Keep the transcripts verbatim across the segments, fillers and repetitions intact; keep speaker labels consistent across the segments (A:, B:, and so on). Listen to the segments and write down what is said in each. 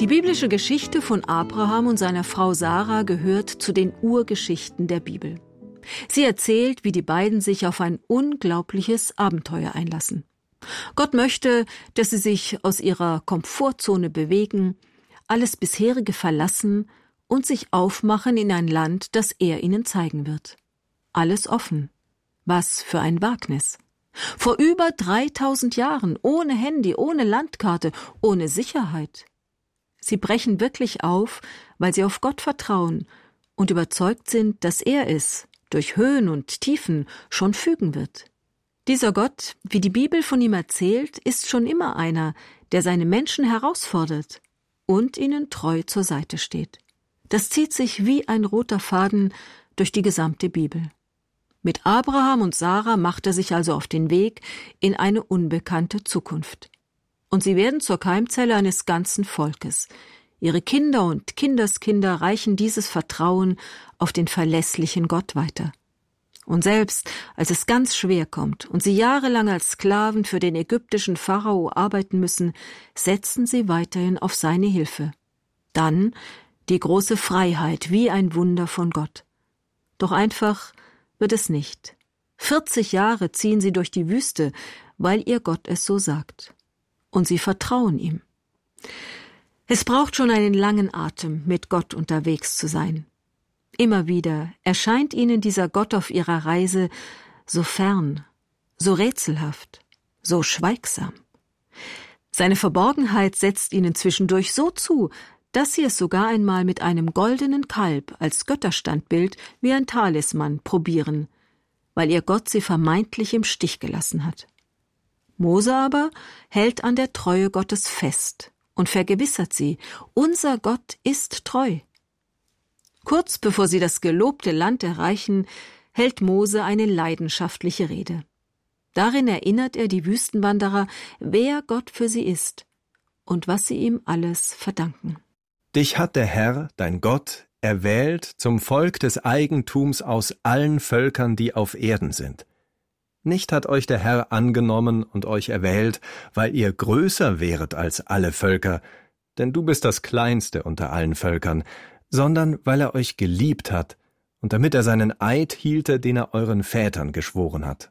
A: Die biblische Geschichte von Abraham und seiner Frau Sarah gehört zu den Urgeschichten der Bibel. Sie erzählt, wie die beiden sich auf ein unglaubliches Abenteuer einlassen. Gott möchte, dass sie sich aus ihrer Komfortzone bewegen, alles bisherige verlassen und sich aufmachen in ein Land, das er ihnen zeigen wird. Alles offen. Was für ein Wagnis. Vor über dreitausend Jahren, ohne Handy, ohne Landkarte, ohne Sicherheit. Sie brechen wirklich auf, weil sie auf Gott vertrauen und überzeugt sind, dass er es durch Höhen und Tiefen schon fügen wird. Dieser Gott, wie die Bibel von ihm erzählt, ist schon immer einer, der seine Menschen herausfordert und ihnen treu zur Seite steht. Das zieht sich wie ein roter Faden durch die gesamte Bibel. Mit Abraham und Sarah macht er sich also auf den Weg in eine unbekannte Zukunft. Und sie werden zur Keimzelle eines ganzen Volkes. Ihre Kinder und Kindeskinder reichen dieses Vertrauen auf den verlässlichen Gott weiter. Und selbst als es ganz schwer kommt und sie jahrelang als Sklaven für den ägyptischen Pharao arbeiten müssen, setzen sie weiterhin auf seine Hilfe. Dann die große Freiheit wie ein Wunder von Gott. Doch einfach wird es nicht. vierzig Jahre ziehen sie durch die Wüste, weil ihr Gott es so sagt. Und sie vertrauen ihm. Es braucht schon einen langen Atem, mit Gott unterwegs zu sein. Immer wieder erscheint ihnen dieser Gott auf ihrer Reise so fern, so rätselhaft, so schweigsam. Seine Verborgenheit setzt ihnen zwischendurch so zu, dass sie es sogar einmal mit einem goldenen Kalb als Götterstandbild wie ein Talisman probieren, weil ihr Gott sie vermeintlich im Stich gelassen hat. Mose aber hält an der Treue Gottes fest und vergewissert sie, unser Gott ist treu. Kurz bevor sie das gelobte Land erreichen, hält Mose eine leidenschaftliche Rede. Darin erinnert er die Wüstenwanderer, wer Gott für sie ist und was sie ihm alles verdanken.
B: Dich hat der Herr, dein Gott, erwählt zum Volk des Eigentums aus allen Völkern, die auf Erden sind. Nicht hat euch der Herr angenommen und euch erwählt, weil ihr größer wäret als alle Völker, denn du bist das Kleinste unter allen Völkern, sondern weil er euch geliebt hat und damit er seinen Eid hielte, den er euren Vätern geschworen hat.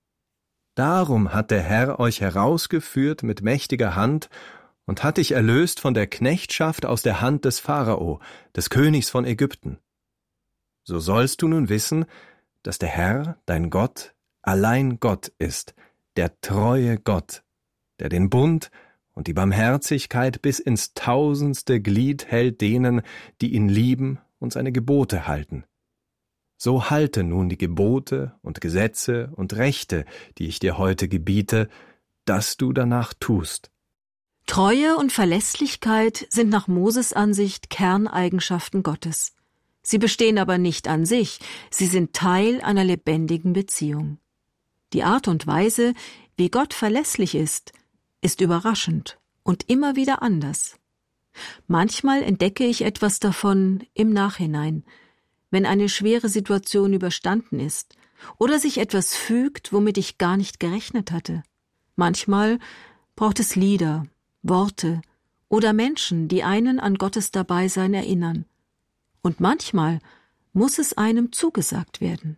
B: Darum hat der Herr euch herausgeführt mit mächtiger Hand und hat dich erlöst von der Knechtschaft aus der Hand des Pharao, des Königs von Ägypten. So sollst du nun wissen, dass der Herr, dein Gott, allein Gott ist, der treue Gott, der den Bund und die Barmherzigkeit bis ins tausendste Glied hält denen, die ihn lieben und seine Gebote halten. So halte nun die Gebote und Gesetze und Rechte, die ich dir heute gebiete, dass du danach tust.
A: Treue und Verlässlichkeit sind nach Moses Ansicht Kerneigenschaften Gottes. Sie bestehen aber nicht an sich, sie sind Teil einer lebendigen Beziehung. Die Art und Weise, wie Gott verlässlich ist, ist überraschend und immer wieder anders. Manchmal entdecke ich etwas davon im Nachhinein, wenn eine schwere Situation überstanden ist oder sich etwas fügt, womit ich gar nicht gerechnet hatte. Manchmal braucht es Lieder, Worte oder Menschen, die einen an Gottes Dabeisein erinnern. Und manchmal muss es einem zugesagt werden.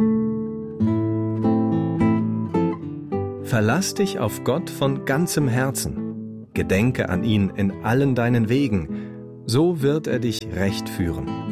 B: Verlass dich auf Gott von ganzem Herzen. Gedenke an ihn in allen deinen Wegen. So wird er dich recht führen.